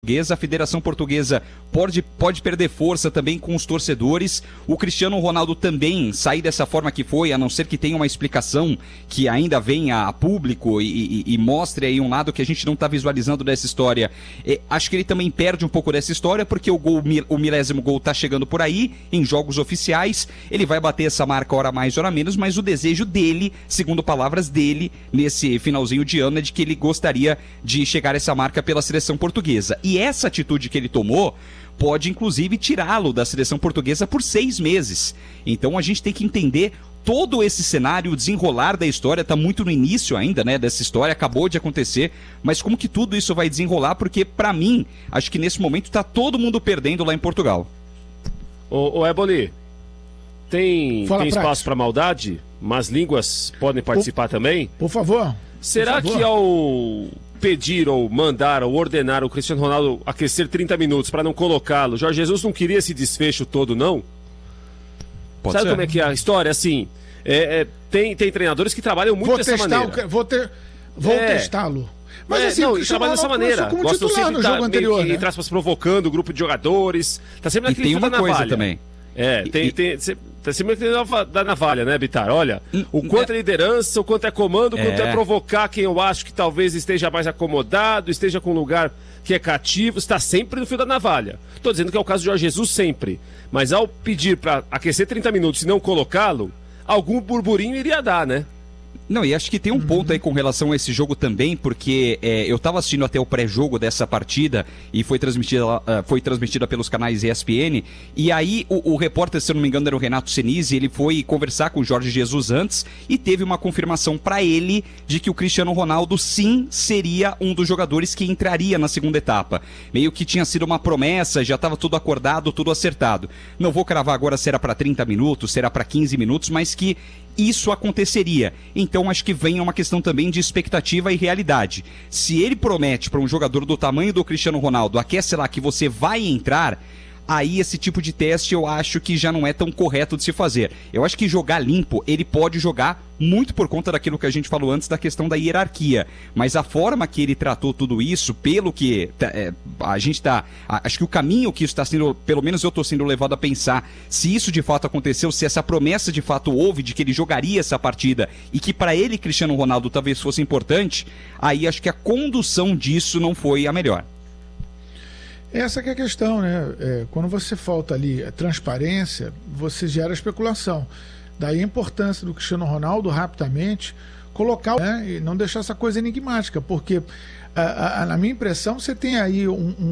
A Federação Portuguesa pode perder força também com os torcedores. O Cristiano Ronaldo também sair dessa forma que foi, a não ser que tenha uma explicação que ainda venha a público e mostre aí um lado que a gente não está visualizando dessa história. Acho que ele também perde um pouco dessa história, porque o 1000º gol está chegando por aí, em jogos oficiais. Ele vai bater essa marca hora mais, hora menos, mas o desejo dele, segundo palavras dele, nesse finalzinho de ano, é de que ele gostaria de chegar a essa marca pela seleção portuguesa. E essa atitude que ele tomou pode, inclusive, tirá-lo da seleção portuguesa por 6 meses. Então a gente tem que entender todo esse cenário, o desenrolar da história. Está muito no início ainda, né, dessa história, acabou de acontecer, mas como que tudo isso vai desenrolar, porque, para mim, acho que nesse momento está todo mundo perdendo lá em Portugal. Ô Eboli, tem espaço para maldade? Mas línguas podem participar também? Por favor. Será que ao pedir ou mandar ou ordenar o Cristiano Ronaldo aquecer 30 minutos para não colocá-lo, Jorge Jesus não queria esse desfecho todo, não? Sabe como é que é a história? Assim, tem treinadores que trabalham muito dessa maneira. Vou testá-lo. Mas assim, não, trabalha dessa maneira. Gostam sempre de estar meio que, entre aspas, provocando o grupo de jogadores. Tá sempre naquele fio da navalha. Coisa também. Tá sempre da navalha, né, Bitar? Olha, o quanto é liderança, o quanto é comando, o quanto é provocar quem eu acho que talvez esteja mais acomodado, esteja com um lugar que é cativo, está sempre no fio da navalha. Tô dizendo que é o caso de Jorge Jesus sempre. Mas ao pedir para aquecer 30 minutos e não colocá-lo, algum burburinho iria dar, né? Não, e acho que tem um ponto aí com relação a esse jogo também, porque eu estava assistindo até o pré-jogo dessa partida e foi transmitida pelos canais ESPN, e aí o repórter, se eu não me engano, era o Renato Senise, ele foi conversar com o Jorge Jesus antes e teve uma confirmação para ele de que o Cristiano Ronaldo sim seria um dos jogadores que entraria na segunda etapa. Meio que tinha sido uma promessa, já estava tudo acordado, tudo acertado. Não vou cravar agora se era para 30 minutos, se era para 15 minutos, mas que isso aconteceria. Então acho que vem uma questão também de expectativa e realidade. Se ele promete para um jogador do tamanho do Cristiano Ronaldo, aquece lá que você vai entrar, aí esse tipo de teste eu acho que já não é tão correto de se fazer. Eu acho que jogar limpo, ele pode jogar muito por conta daquilo que a gente falou antes da questão da hierarquia, mas a forma que ele tratou tudo isso, pelo que a gente está, acho que o caminho que isso está sendo, pelo menos eu estou sendo levado a pensar, se isso de fato aconteceu, se essa promessa de fato houve de que ele jogaria essa partida e que para ele Cristiano Ronaldo talvez fosse importante, aí acho que a condução disso não foi a melhor. Essa que é a questão, né? Quando você falta ali a transparência, você gera especulação. Daí a importância do Cristiano Ronaldo rapidamente colocar, né? E não deixar essa coisa enigmática, porque na minha impressão você tem aí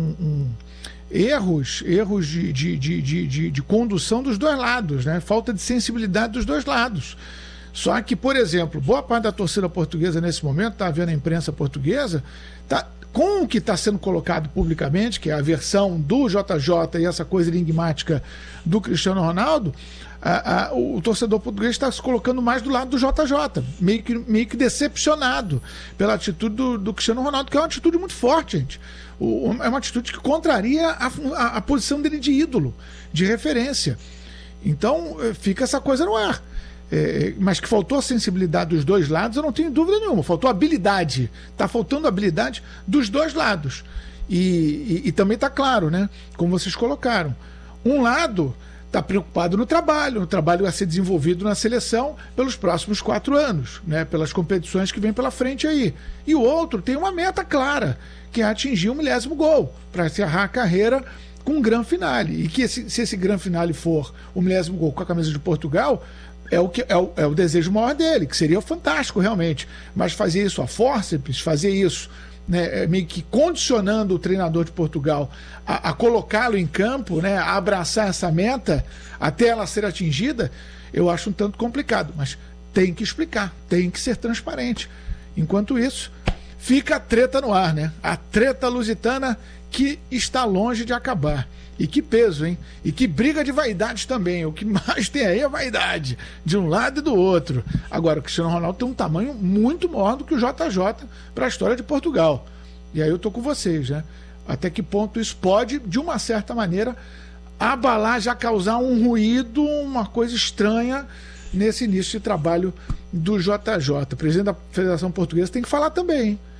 erros de condução dos dois lados, né? Falta de sensibilidade dos dois lados. Só que, por exemplo, boa parte da torcida portuguesa nesse momento, está vendo a imprensa portuguesa, com o que está sendo colocado publicamente, que é a versão do JJ e essa coisa enigmática do Cristiano Ronaldo, o torcedor português está se colocando mais do lado do JJ, meio que decepcionado pela atitude do Cristiano Ronaldo, que é uma atitude muito forte, gente. É uma atitude que contraria a posição dele de ídolo, de referência. Então fica essa coisa no ar. Mas que faltou a sensibilidade dos dois lados, eu não tenho dúvida nenhuma. Faltou habilidade. Está faltando habilidade dos dois lados. E também está claro, né? Como vocês colocaram. Um lado está preocupado no trabalho a ser desenvolvido na seleção pelos próximos 4 anos, né? Pelas competições que vem pela frente aí. E o outro tem uma meta clara, que é atingir o 1000º gol, para encerrar a carreira com um grande finale. E que se esse grande finale for o 1000º gol com a camisa de Portugal, é o desejo maior dele, que seria fantástico realmente, mas fazer isso a fórceps, fazer isso, né, meio que condicionando o treinador de Portugal a colocá-lo em campo, né, a abraçar essa meta até ela ser atingida, eu acho um tanto complicado, mas tem que explicar, tem que ser transparente. Enquanto isso, fica a treta no ar, né? A treta lusitana que está longe de acabar. E que peso, hein? E que briga de vaidade também. O que mais tem aí é vaidade, de um lado e do outro. Agora, o Cristiano Ronaldo tem um tamanho muito maior do que o JJ para a história de Portugal. E aí eu tô com vocês, né? Até que ponto isso pode, de uma certa maneira, abalar, já causar um ruído, uma coisa estranha nesse início de trabalho do JJ. O presidente da Federação Portuguesa tem que falar também, hein?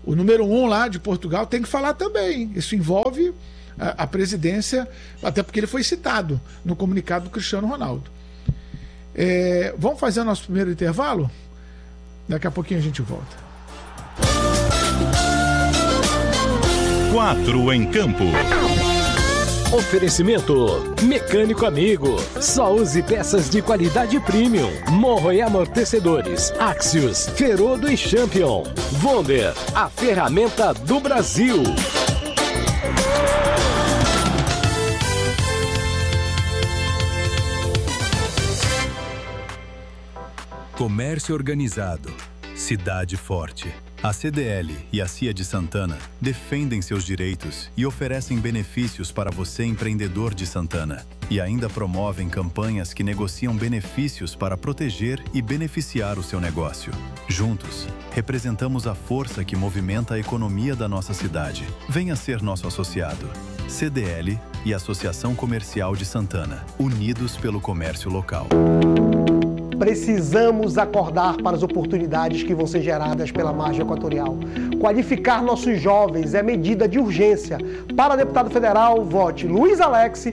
o número 1 lá de Portugal tem que falar também. Isso envolve a presidência, até porque ele foi citado no comunicado do Cristiano Ronaldo. Vamos fazer o nosso primeiro intervalo? Daqui a pouquinho a gente volta. 4 em campo. Oferecimento Mecânico Amigo. Só use peças de qualidade premium. Morro e amortecedores. Axios, Ferodo e Champion. Wonder, a ferramenta do Brasil. Comércio organizado. Cidade forte. A CDL e a CIA de Santana defendem seus direitos e oferecem benefícios para você, empreendedor de Santana. E ainda promovem campanhas que negociam benefícios para proteger e beneficiar o seu negócio. Juntos, representamos a força que movimenta a economia da nossa cidade. Venha ser nosso associado. CDL e Associação Comercial de Santana, unidos pelo comércio local. Precisamos acordar para as oportunidades que vão ser geradas pela margem equatorial. Qualificar nossos jovens é medida de urgência. Para deputado federal, vote Luiz Alex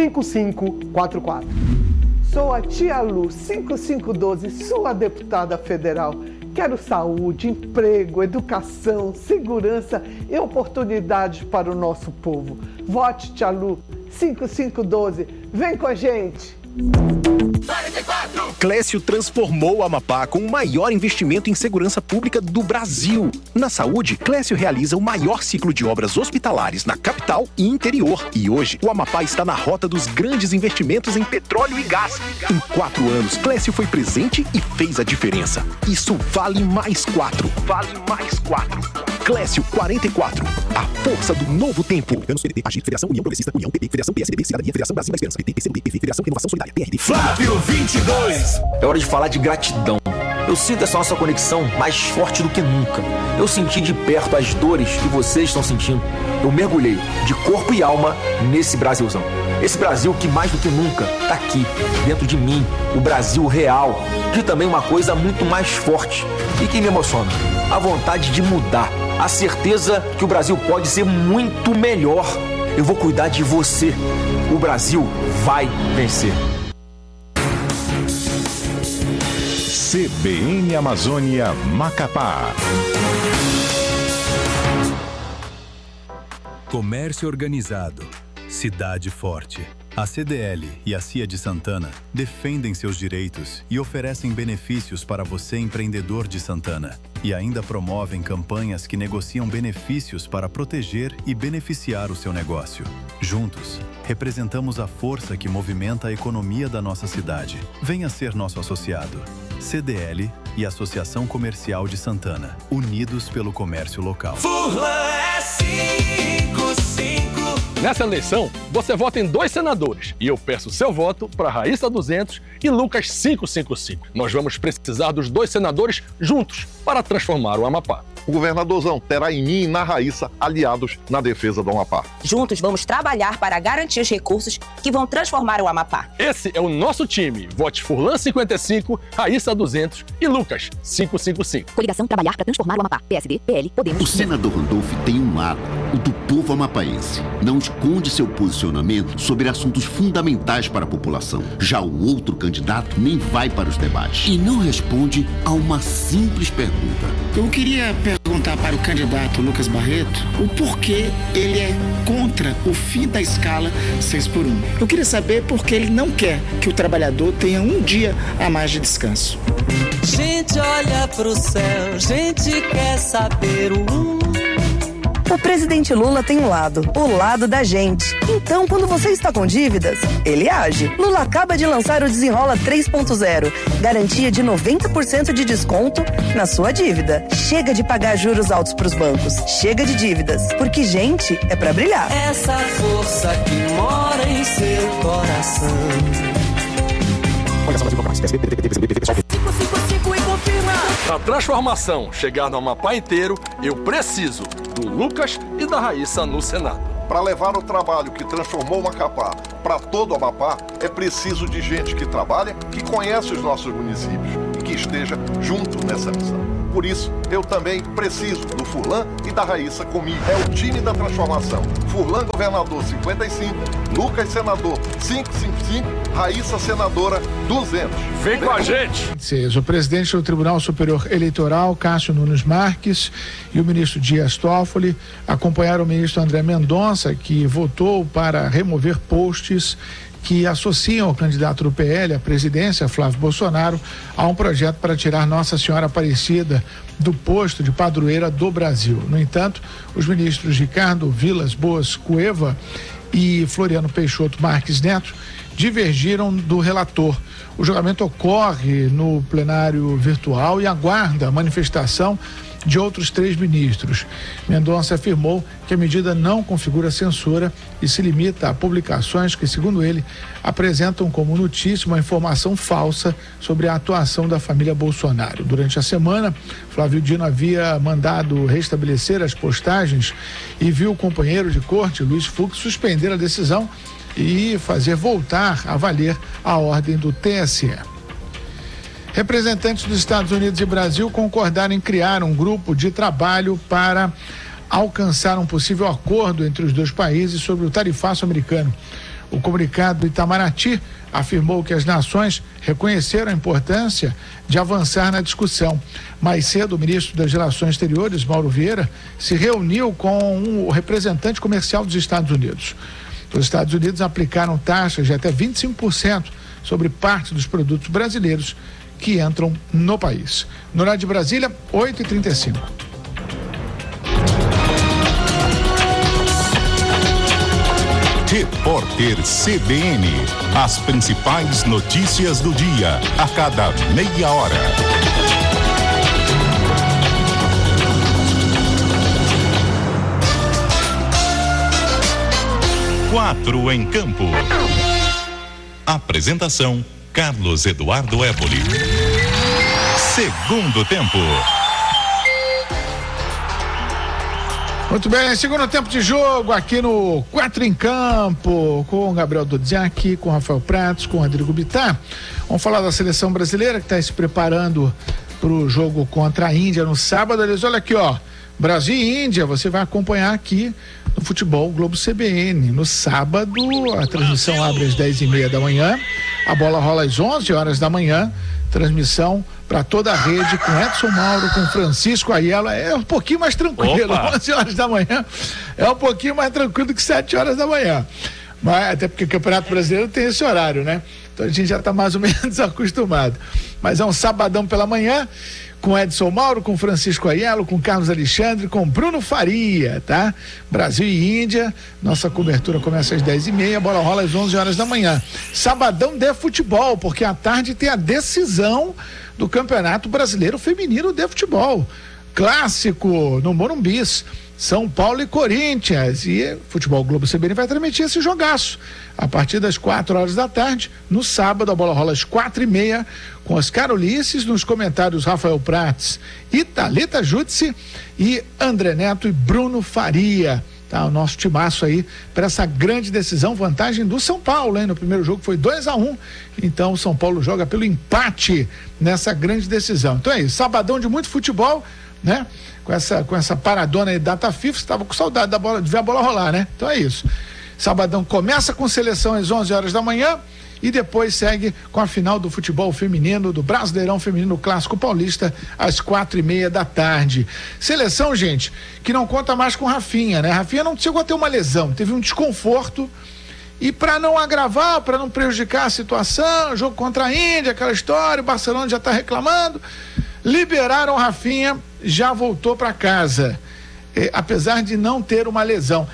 5544. Sou a tia Lu 5512, sua deputada federal. Quero saúde, emprego, educação, segurança e oportunidades para o nosso povo. Vote tia Lu 5512. Vem com a gente. 44. Clécio transformou o Amapá com o maior investimento em segurança pública do Brasil. Na saúde, Clécio realiza o maior ciclo de obras hospitalares na capital e interior. E hoje, o Amapá está na rota dos grandes investimentos em petróleo e gás. Em 4 anos, Clécio foi presente e fez a diferença. Isso vale mais 4. Vale mais 4. Clécio 44. A força do novo tempo. PDT, AGI, Federação União Progressista, União PP, Federação PSDB, Cidadania, Federação Brasil da Esperança, PT, PCdoB, PV, Federação Renovação Solidária, PRD. Flávio 22. É hora de falar de gratidão. Eu sinto essa nossa conexão mais forte do que nunca. Eu senti de perto as dores que vocês estão sentindo. Eu mergulhei de corpo e alma nesse Brasilzão. Esse Brasil que mais do que nunca tá aqui, dentro de mim, o Brasil real. De também uma coisa muito mais forte e que me emociona. A vontade de mudar. A certeza que o Brasil pode ser muito melhor. Eu vou cuidar de você. O Brasil vai vencer. CBN Amazônia, Macapá. Comércio organizado. Cidade forte. A CDL e a CIA de Santana defendem seus direitos e oferecem benefícios para você, empreendedor de Santana. E ainda promovem campanhas que negociam benefícios para proteger e beneficiar o seu negócio. Juntos, representamos a força que movimenta a economia da nossa cidade. Venha ser nosso associado. CDL e Associação Comercial de Santana, unidos pelo comércio local. Furlan é 55. Nessa eleição, você vota em 2 senadores e eu peço seu voto para Raíssa 200 e Lucas 555. Nós vamos precisar dos 2 senadores juntos para transformar o Amapá. O governadorzão terá em mim e na Raíssa aliados na defesa do Amapá. Juntos vamos trabalhar para garantir os recursos que vão transformar o Amapá. Esse é o nosso time. Vote Furlan 55, Raíssa 200 e Lucas 555. Coligação Trabalhar para Transformar o Amapá. PSD, PL, Podemos. O senador Randolph tem um lado, o do povo amapaense. Não esconde seu posicionamento sobre assuntos fundamentais para a população. Já o outro candidato nem vai para os debates e não responde a uma simples pergunta. Eu queria perguntar para o candidato Lucas Barreto o porquê ele é contra o fim da escala 6x1. Eu queria saber por que ele não quer que o trabalhador tenha um dia a mais de descanso. Gente olha pro céu, gente quer saber O presidente Lula tem um lado, o lado da gente. Então, quando você está com dívidas, ele age. Lula acaba de lançar o Desenrola 3.0. Garantia de 90% de desconto na sua dívida. Chega de pagar juros altos para os bancos. Chega de dívidas, porque gente é para brilhar. Essa força que mora em seu coração. Olha só, Brasil, e confirma. Pra transformação chegar no Amapá inteiro, eu preciso do Lucas e da Raíssa no Senado. Para levar o trabalho que transformou o Macapá para todo o Amapá, é preciso de gente que trabalha, que conhece os nossos municípios e que esteja junto nessa missão. Por isso, eu também preciso do Furlan e da Raíssa comigo. É o time da transformação. Furlan, governador, 55. Lucas, senador, 555. Raíssa, senadora, 200. Vem com a gente! O presidente do Tribunal Superior Eleitoral, Cássio Nunes Marques, e o ministro Dias Toffoli acompanharam o ministro André Mendonça, que votou para remover posts que associam o candidato do PL à presidência, Flávio Bolsonaro, a um projeto para tirar Nossa Senhora Aparecida do posto de padroeira do Brasil. No entanto, os ministros Ricardo Vilas Boas Cueva e Floriano Peixoto Marques Neto divergiram do relator. O julgamento ocorre no plenário virtual e aguarda a manifestação de outros 3 ministros. Mendonça afirmou que a medida não configura censura e se limita a publicações que, segundo ele, apresentam como notícia uma informação falsa sobre a atuação da família Bolsonaro. Durante a semana, Flávio Dino havia mandado restabelecer as postagens e viu o companheiro de corte, Luiz Fux, suspender a decisão e fazer voltar a valer a ordem do TSE. Representantes dos Estados Unidos e Brasil concordaram em criar um grupo de trabalho para alcançar um possível acordo entre os 2 países sobre o tarifaço americano. O comunicado do Itamaraty afirmou que as nações reconheceram a importância de avançar na discussão. Mais cedo, o ministro das Relações Exteriores, Mauro Vieira, se reuniu com o representante comercial dos Estados Unidos. Os Estados Unidos aplicaram taxas de até 25% sobre parte dos produtos brasileiros que entram no país. No horário de Brasília, 8h35. Repórter CBN. As principais notícias do dia, a cada meia hora. Quatro em campo. Apresentação: Carlos Eduardo Éboli. Segundo tempo. Muito bem, segundo tempo de jogo aqui no 4 em Campo, com o Gabriel Dodziak, com o Rafael Pratos, com o Rodrigo Bittar. Vamos falar da seleção brasileira que está se preparando para o jogo contra a Índia no sábado. Eles, olha aqui, ó, Brasil e Índia, você vai acompanhar aqui no Futebol Globo CBN. No sábado, a transmissão abre às 10h30 da manhã, a bola rola às 11 horas da manhã, transmissão para toda a rede com Edson Mauro, com Francisco Aiello. É um pouquinho mais tranquilo. 11 horas da manhã é um pouquinho mais tranquilo que 7 horas da manhã. Mas, até porque o Campeonato Brasileiro tem esse horário, né? Então a gente já está mais ou menos acostumado. Mas é um sabadão pela manhã, com Edson Mauro, com Francisco Aiello, com Carlos Alexandre, com Bruno Faria, tá? Brasil e Índia, nossa cobertura começa às 10h30, a bola rola às 11 horas da manhã. Sabadão de futebol, porque à tarde tem a decisão do Campeonato Brasileiro Feminino de Futebol. Clássico no Morumbis, São Paulo e Corinthians, e Futebol Globo CBN vai transmitir esse jogaço a partir das 4 horas da tarde. No sábado a bola rola às 4h30 com Oscar Ulisses, nos comentários Rafael Prates e Thalita Júdice, e André Neto e Bruno Faria. Tá, o nosso timaço aí para essa grande decisão, vantagem do São Paulo, hein? No primeiro jogo foi 2-1, então o São Paulo joga pelo empate nessa grande decisão. Então é isso, sabadão de muito futebol, né? Com essa paradona aí data FIFA, você estava com saudade da bola, de ver a bola rolar, né? Então é isso. Sabadão começa com seleção às 11 horas da manhã e depois segue com a final do futebol feminino, do Brasileirão Feminino Clássico Paulista, às 4h30 da tarde. Seleção, gente, que não conta mais com Rafinha, né? Rafinha não chegou a ter uma lesão, teve um desconforto, e para não agravar, para não prejudicar a situação, jogo contra a Índia, aquela história, o Barcelona já está reclamando, liberaram Rafinha, já voltou para casa, apesar de não ter uma lesão.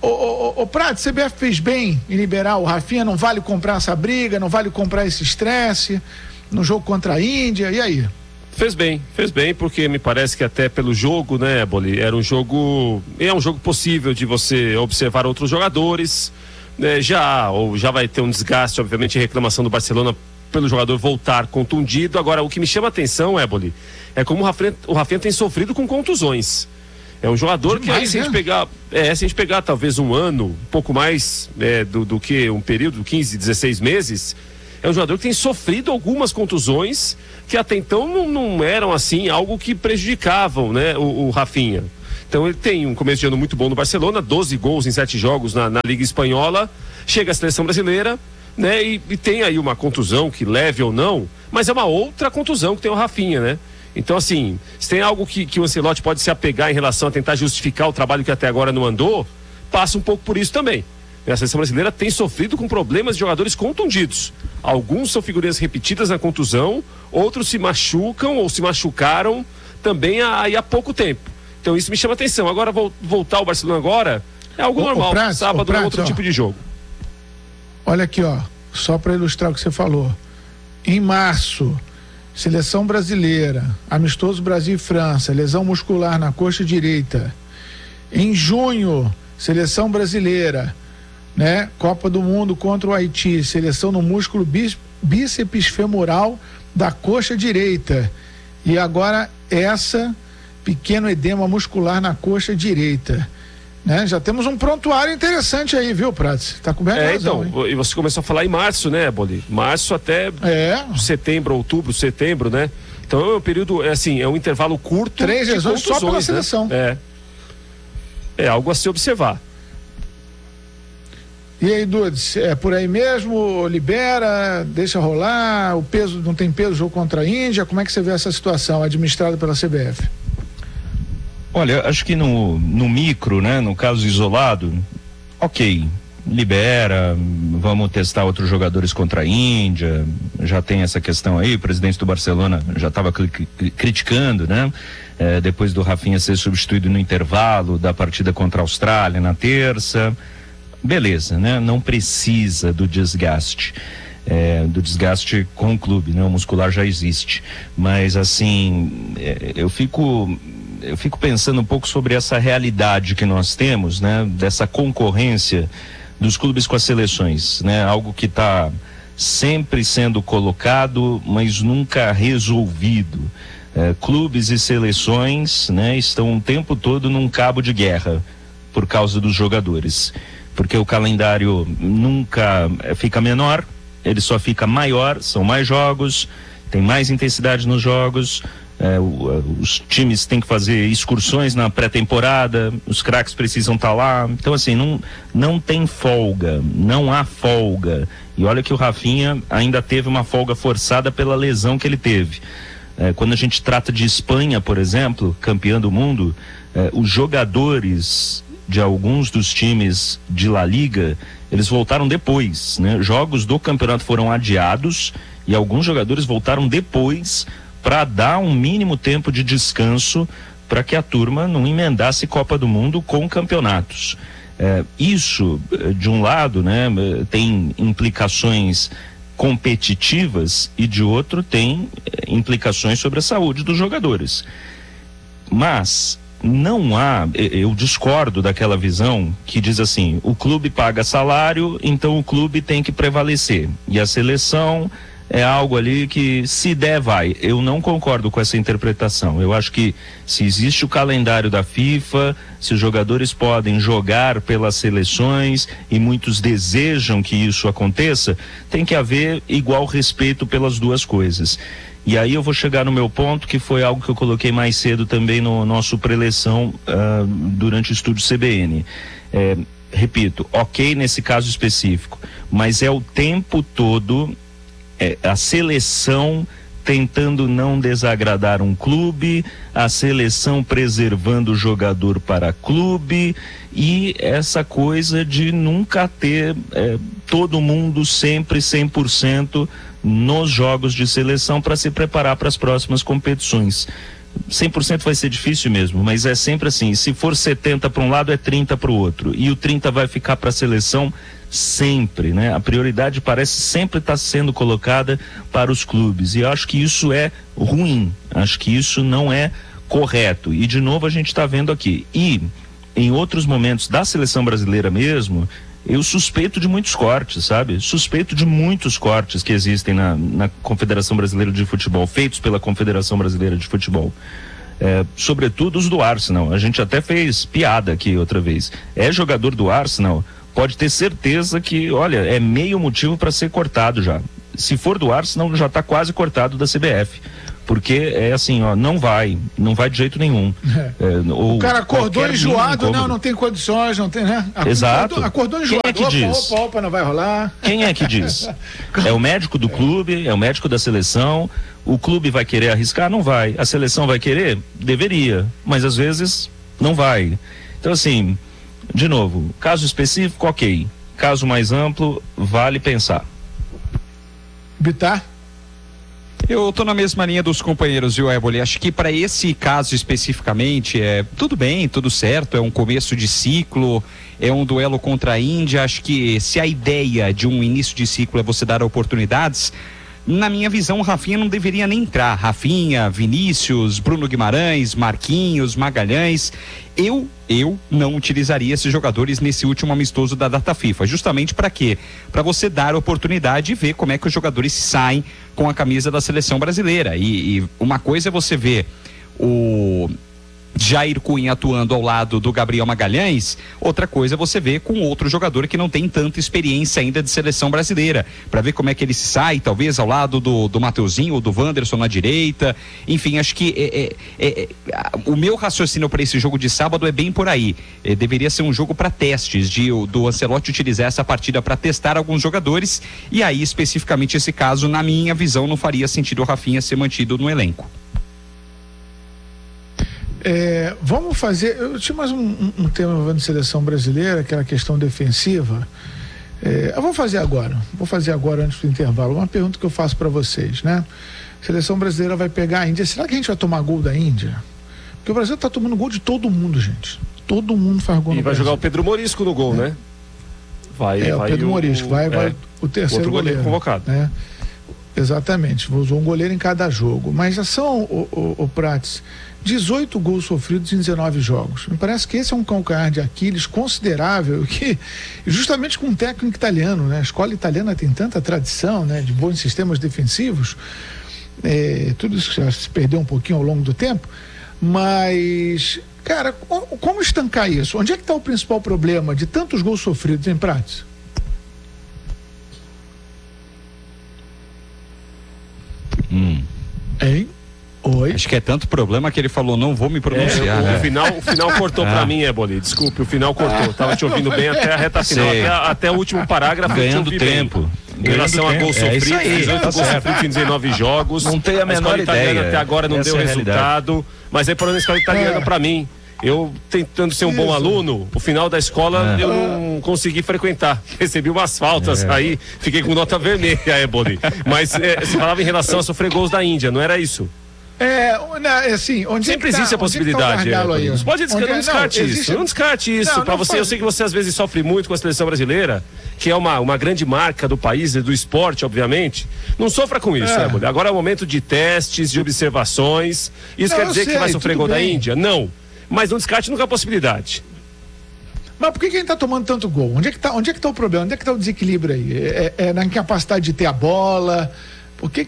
O Prato, a CBF fez bem em liberar o Rafinha, não vale comprar essa briga, não vale comprar esse estresse no jogo contra a Índia, e aí? Fez bem, porque me parece que até pelo jogo, né, Boli, é um jogo possível de você observar outros jogadores, né, já vai ter um desgaste, obviamente, reclamação do Barcelona pelo jogador voltar contundido. Agora, o que me chama a atenção, Éboli, é como o Rafinha tem sofrido com contusões. É um jogador demais, que aí, se a gente pegar talvez um ano, um pouco mais do que um período, 15, 16 meses, é um jogador que tem sofrido algumas contusões que até então não eram assim algo que prejudicavam, né, o Rafinha. Então ele tem um começo de ano muito bom no Barcelona, 12 gols em 7 jogos na Liga Espanhola, chega à seleção brasileira, né, e tem aí uma contusão, que leve ou não, mas é uma outra contusão que tem o Rafinha, né? Então, assim, se tem algo que o Ancelotti pode se apegar em relação a tentar justificar o trabalho que até agora não andou, passa um pouco por isso também. A seleção brasileira tem sofrido com problemas de jogadores contundidos. Alguns são figurinhas repetidas na contusão, outros se machucam ou se machucaram também há pouco tempo. Então isso me chama atenção. Agora, voltar ao Barcelona agora é algo normal. Sábado é outro tipo de jogo. Olha aqui, ó, só para ilustrar o que você falou. Em março, seleção brasileira, amistoso Brasil e França, lesão muscular na coxa direita. Em junho, seleção brasileira, né? Copa do Mundo contra o Haiti, seleção no músculo bíceps femoral da coxa direita. E agora pequeno edema muscular na coxa direita, né? Já temos um prontuário interessante aí, viu, Prats? Tá coberto razão, então, hein? E você começou a falar em março, né, Boli? Março até setembro, outubro, setembro, né? Então é um período, é um intervalo curto. 3 lesões só pela seleção. Né? É algo a se observar. E aí, Dudes, é por aí mesmo? Libera, deixa rolar? O peso, não tem peso, jogo contra a Índia? Como é que você vê essa situação administrada pela CBF? Olha, acho que no micro, né, no caso isolado, ok, libera, vamos testar outros jogadores contra a Índia, já tem essa questão aí, o presidente do Barcelona já estava criticando, né, depois do Rafinha ser substituído no intervalo da partida contra a Austrália na terça. Beleza, né? Não precisa do desgaste, com o clube, né? O muscular já existe, mas assim, eu fico pensando um pouco sobre essa realidade que nós temos, né? Dessa concorrência dos clubes com as seleções, né? Algo que está sempre sendo colocado, mas nunca resolvido. Clubes e seleções, né? Estão o tempo todo num cabo de guerra por causa dos jogadores. Porque o calendário nunca fica menor, ele só fica maior, são mais jogos, tem mais intensidade nos jogos, os times têm que fazer excursões na pré-temporada, os craques precisam estar lá, então assim, não tem folga, não há folga. E olha que o Rafinha ainda teve uma folga forçada pela lesão que ele teve. Quando a gente trata de Espanha, por exemplo, campeã do mundo, os jogadores de alguns dos times de La Liga, eles voltaram depois, né? Jogos do campeonato foram adiados e alguns jogadores voltaram depois para dar um mínimo tempo de descanso para que a turma não emendasse Copa do Mundo com campeonatos. Isso, de um lado, né, tem implicações competitivas e de outro tem implicações sobre a saúde dos jogadores. Mas não há, eu discordo daquela visão que diz assim, o clube paga salário, então o clube tem que prevalecer, e a seleção é algo ali que se der vai. Eu não concordo com essa interpretação. Eu acho que se existe o calendário da FIFA, se os jogadores podem jogar pelas seleções e muitos desejam que isso aconteça, tem que haver igual respeito pelas duas coisas. E aí eu vou chegar no meu ponto, que foi algo que eu coloquei mais cedo também no nosso preleção durante o estúdio CBN. Repito, ok nesse caso específico, mas é o tempo todo a seleção tentando não desagradar um clube, a seleção preservando o jogador para clube, e essa coisa de nunca ter todo mundo sempre 100% nos jogos de seleção para se preparar para as próximas competições. 100% vai ser difícil mesmo, mas é sempre assim, se for 70 para um lado é 30 para o outro, e o 30 vai ficar para a seleção sempre, né? A prioridade parece sempre estar sendo colocada para os clubes, e eu acho que isso é ruim, acho que isso não é correto, e de novo a gente está vendo aqui, e em outros momentos da seleção brasileira mesmo, eu suspeito de muitos cortes, sabe? Suspeito de muitos cortes que existem na Confederação Brasileira de Futebol, feitos pela Confederação Brasileira de Futebol. Sobretudo os do Arsenal. A gente até fez piada aqui outra vez. É jogador do Arsenal, pode ter certeza que, olha, é meio motivo para ser cortado já. se for do Arsenal, já está quase cortado da CBF. Porque é assim, ó, não vai de jeito nenhum. O cara acordou enjoado, não tem condições, não tem, né? Exato. Acordou enjoado, quem é que diz? Opa, não vai rolar. Quem é que diz? É o médico do clube, é o médico da seleção. O clube vai querer arriscar? Não vai. A seleção vai querer? Deveria, mas às vezes não vai. Então assim, de novo, caso específico, ok. Caso mais amplo, vale pensar. Bitar? Eu tô na mesma linha dos companheiros, viu, Éboli? Acho que para esse caso especificamente, tudo bem, tudo certo, é um começo de ciclo, é um duelo contra a Índia. Acho que se a ideia de um início de ciclo é você dar oportunidades, na minha visão, o Rafinha não deveria nem entrar. Rafinha, Vinícius, Bruno Guimarães, Marquinhos, Magalhães. Eu não utilizaria esses jogadores nesse último amistoso da data FIFA. Justamente para quê? Para você dar oportunidade e ver como é que os jogadores saem com a camisa da seleção brasileira. E uma coisa é você ver o Jair Cunha atuando ao lado do Gabriel Magalhães, outra coisa é você ver com outro jogador que não tem tanta experiência ainda de seleção brasileira, para ver como é que ele se sai, talvez ao lado do Mateuzinho ou do Wanderson na direita. Enfim, acho que o meu raciocínio para esse jogo de sábado é bem por aí. Deveria ser um jogo para testes, do Ancelotti utilizar essa partida para testar alguns jogadores, e aí especificamente esse caso, na minha visão, não faria sentido o Rafinha ser mantido no elenco. Vamos fazer. Eu tinha mais um tema envolvendo seleção brasileira, aquela questão defensiva. Eu vou fazer agora antes do intervalo. Uma pergunta que eu faço para vocês, né? Seleção brasileira vai pegar a Índia. Será que a gente vai tomar gol da Índia? Porque o Brasil tá tomando gol de todo mundo, gente. Todo mundo faz gol no Brasil. E vai jogar o Pedro Morisco no gol, né? Vai o Pedro Morisco, vai o terceiro goleiro convocado. Né? Exatamente, usou um goleiro em cada jogo. Mas já são, o Prates, 18 gols sofridos em 19 jogos. Me parece que esse é um calcanhar de Aquiles considerável, que justamente com um técnico italiano, né? A escola italiana tem tanta tradição, né, de bons sistemas defensivos. Tudo isso já se perdeu um pouquinho ao longo do tempo, mas, cara, como estancar isso? Onde é que está o principal problema de tantos gols sofridos, em Prates? Hein? Oi? Acho que é tanto problema que ele falou, não vou me pronunciar. O final cortou pra mim, Éboli. Desculpe, o final cortou. Tava te ouvindo bem até a reta final, até o último parágrafo. Ganhando tempo. Em relação a gol sofrido, 18 gols sofridos em 19 jogos. Não tem a menor ideia. Até agora não deu resultado. Mas aí, por exemplo, a escola italiana, pra mim, eu tentando ser um bom aluno, o final da escola eu não consegui frequentar. Recebi umas faltas aí, fiquei com nota vermelha, Éboli. Mas você falava em relação a sofrer gols da Índia, não era isso? Assim, sempre existe a possibilidade. Pode descarte isso. Não descarte isso. Para você, eu sei que você às vezes sofre muito com a seleção brasileira, que é uma grande marca do país, do esporte, obviamente. Não sofra com isso, Éboli. Agora é o momento de testes, de observações. Isso quer dizer que vai sofrer gol da Índia? Não. Mas não descarte nunca a possibilidade. Mas por que a gente tá tomando tanto gol? Onde é que tá o problema? Onde é que tá o desequilíbrio aí? É na incapacidade de ter a bola? Por que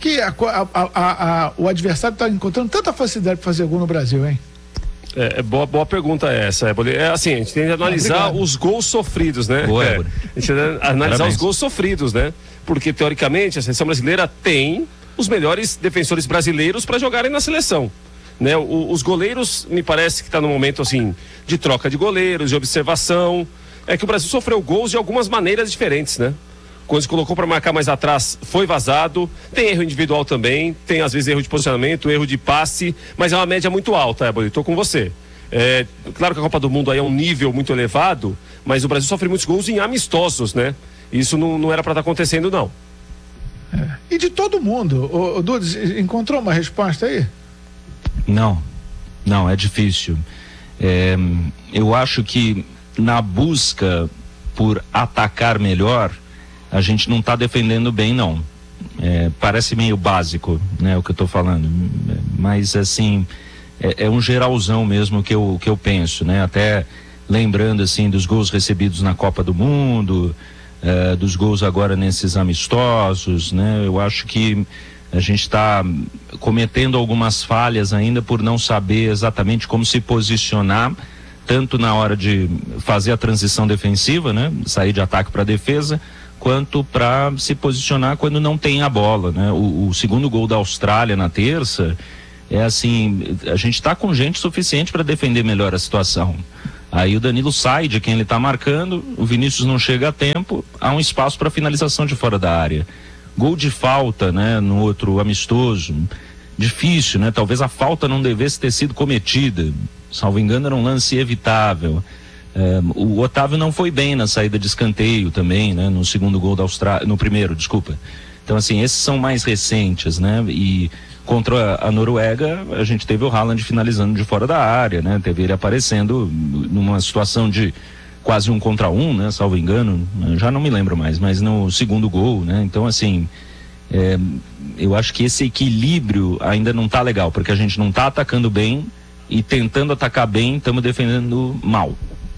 o adversário está encontrando tanta facilidade para fazer gol no Brasil, hein? Boa pergunta essa, Éboli. Assim, a gente tem que analisar os gols sofridos, né? A gente tem que analisar os gols sofridos, né? Porque, teoricamente, a seleção brasileira tem os melhores defensores brasileiros para jogarem na seleção. Né? Os goleiros, me parece que está no momento, assim, de troca de goleiros, de observação. É que o Brasil sofreu gols de algumas maneiras diferentes, né? Quando se colocou para marcar mais atrás, foi vazado. Tem erro individual também, tem às vezes erro de posicionamento, erro de passe, mas é uma média muito alta, Éboli, estou com você. Claro que a Copa do Mundo aí é um nível muito elevado, mas o Brasil sofre muitos gols em amistosos, né? Isso não era para estar acontecendo, não. E de todo mundo, o Dudes, encontrou uma resposta aí? Não, é difícil. Eu acho que na busca por atacar melhor, a gente não está defendendo bem, não. Parece meio básico, né, o que eu estou falando, mas assim, é um geralzão mesmo que eu penso, né, até lembrando assim dos gols recebidos na Copa do Mundo, dos gols agora nesses amistosos, né, eu acho que a gente está cometendo algumas falhas ainda por não saber exatamente como se posicionar, tanto na hora de fazer a transição defensiva, né, sair de ataque para defesa, quanto para se posicionar quando não tem a bola, né? O segundo gol da Austrália na terça é assim, a gente está com gente suficiente para defender melhor a situação. Aí o Danilo sai de quem ele está marcando, o Vinícius não chega a tempo, há um espaço para finalização de fora da área. Gol de falta, né, no outro amistoso, difícil, né? Talvez a falta não devesse ter sido cometida, salvo engano era um lance evitável. O Otávio não foi bem na saída de escanteio também, né? No segundo gol da Austrália, no primeiro, desculpa. Então assim, esses são mais recentes, né? E contra a Noruega, a gente teve o Haaland finalizando de fora da área, né? Teve ele aparecendo numa situação de quase 1 contra 1, né? Salvo engano, já não me lembro mais, mas no segundo gol, né? Então assim, eu acho que esse equilíbrio ainda não tá legal, porque a gente não tá atacando bem e tentando atacar bem, estamos defendendo mal.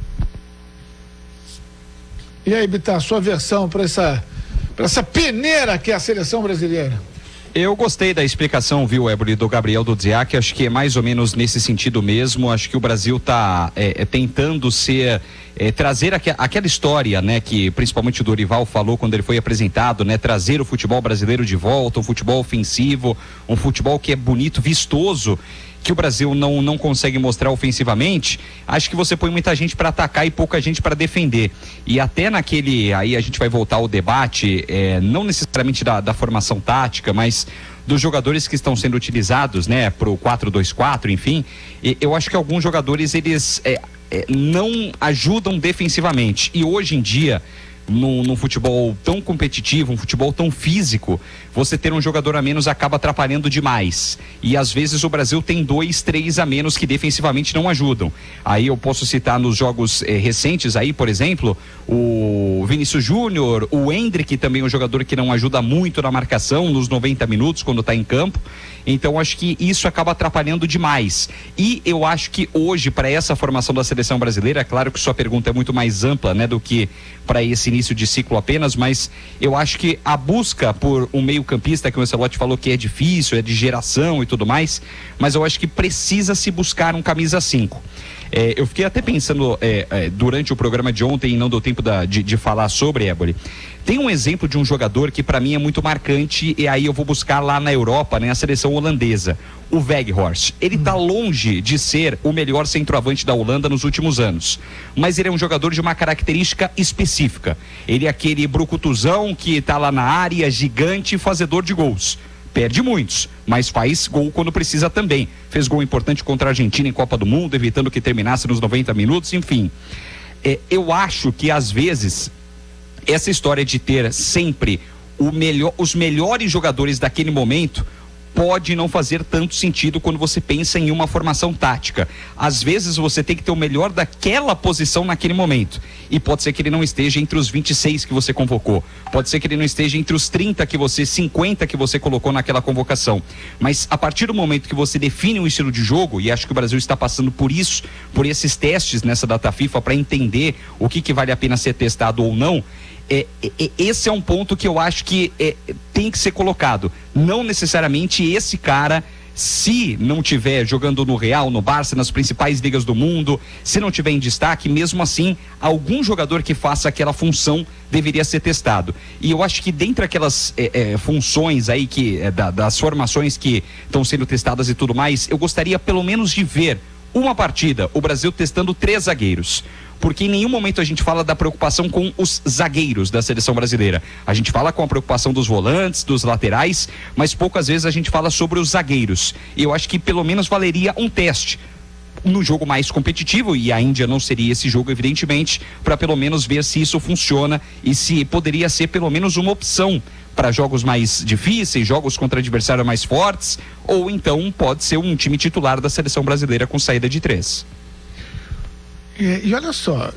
E aí, Bittar, sua versão para essa peneira que é a seleção brasileira? Eu gostei da explicação, viu, Éboli, do Gabriel Dudziak, acho que é mais ou menos nesse sentido mesmo. Acho que o Brasil está tentando trazer aquela história, né, que principalmente o Dorival falou quando ele foi apresentado, né, trazer o futebol brasileiro de volta, um futebol ofensivo, um futebol que é bonito, vistoso, que o Brasil não consegue mostrar ofensivamente. Acho que você põe muita gente para atacar e pouca gente para defender. E até aí a gente vai voltar ao debate, não necessariamente da formação tática, mas dos jogadores que estão sendo utilizados, né, pro 4-2-4, enfim. Eu acho que alguns jogadores, eles não ajudam defensivamente. E hoje em dia, num futebol tão competitivo, um futebol tão físico, você ter um jogador a menos acaba atrapalhando demais. E às vezes o Brasil tem 2, 3 a menos que defensivamente não ajudam. Aí eu posso citar nos jogos recentes aí, por exemplo, o Vinícius Júnior, o Endrick também é um jogador que não ajuda muito na marcação nos 90 minutos quando está em campo. Então acho que isso acaba atrapalhando demais. E eu acho que hoje, para essa formação da seleção brasileira, é claro que sua pergunta é muito mais ampla, né, do que para esse início de ciclo apenas, mas eu acho que a busca por um meio-campista, que o Ancelotti falou que é difícil, é de geração e tudo mais, mas eu acho que precisa se buscar um camisa 5. Eu fiquei até pensando durante o programa de ontem, e não deu tempo de falar sobre, Éboli. Tem um exemplo de um jogador que para mim é muito marcante, e aí eu vou buscar lá na Europa, né, a seleção holandesa, o Weghorst. Ele tá longe de ser o melhor centroavante da Holanda nos últimos anos, mas ele é um jogador de uma característica específica. Ele é aquele brucutuzão que tá lá na área, gigante, fazedor de gols. Perde muitos, mas faz gol quando precisa também. Fez gol importante contra a Argentina em Copa do Mundo, evitando que terminasse nos 90 minutos, enfim. Eu acho que às vezes essa história de ter sempre os melhores jogadores daquele momento pode não fazer tanto sentido quando você pensa em uma formação tática. Às vezes você tem que ter o melhor daquela posição naquele momento. E pode ser que ele não esteja entre os 26 que você convocou. Pode ser que ele não esteja entre os 50 que você colocou naquela convocação. Mas a partir do momento que você define um estilo de jogo, e acho que o Brasil está passando por isso, por esses testes nessa data FIFA para entender o que vale a pena ser testado ou não, esse é um ponto que eu acho que tem que ser colocado. Não necessariamente esse cara, se não tiver jogando no Real, no Barça, nas principais ligas do mundo, se não tiver em destaque, mesmo assim, algum jogador que faça aquela função deveria ser testado. E eu acho que dentre aquelas funções aí das formações que estão sendo testadas e tudo mais, eu gostaria pelo menos de ver uma partida, o Brasil testando 3 zagueiros. Porque em nenhum momento a gente fala da preocupação com os zagueiros da seleção brasileira. A gente fala com a preocupação dos volantes, dos laterais, mas poucas vezes a gente fala sobre os zagueiros. E eu acho que pelo menos valeria um teste no jogo mais competitivo, e a Índia não seria esse jogo, evidentemente, para pelo menos ver se isso funciona e se poderia ser pelo menos uma opção para jogos mais difíceis, jogos contra adversários mais fortes, ou então pode ser um time titular da seleção brasileira com saída de 3. E olha só,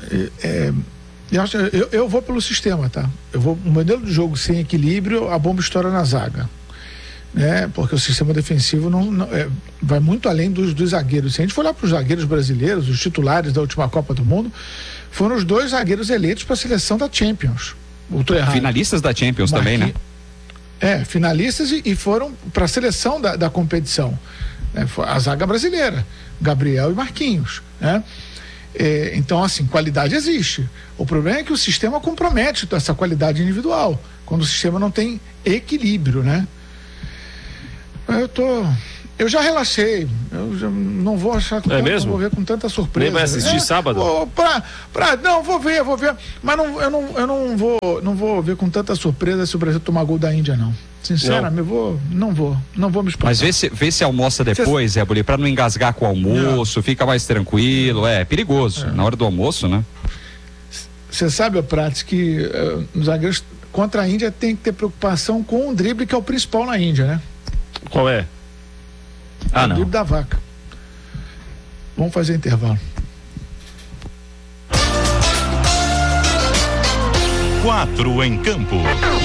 eu vou pelo sistema, tá? Eu vou um modelo de jogo sem equilíbrio, a bomba estoura na zaga, né? Porque o sistema defensivo vai muito além dos zagueiros. Se a gente for olhar para os zagueiros brasileiros, os titulares da última Copa do Mundo, foram os 2 zagueiros eleitos para a seleção da Champions. Finalistas da Champions também, né? Finalistas e foram para a seleção da competição, né? A zaga brasileira, Gabriel e Marquinhos, né? Então, assim, qualidade existe. O problema é que o sistema compromete essa qualidade individual, quando o sistema não tem equilíbrio, né? Eu já relaxei, eu já não vou achar não vou ver com tanta surpresa. Nem vai assistir sábado? Não, vou ver, mas eu não vou ver com tanta surpresa se o Brasil tomar gol da Índia, não. Sinceramente, não vou me espantar. Mas vê se almoça depois, Zé Boli, pra não engasgar com o almoço, fica mais tranquilo, é perigoso, na hora do almoço, né? Você sabe, Prates, que os zagueiros contra a Índia tem que ter preocupação com o drible, que é o principal na Índia, né? Qual é? O drible da vaca. Vamos fazer intervalo. 4 em campo.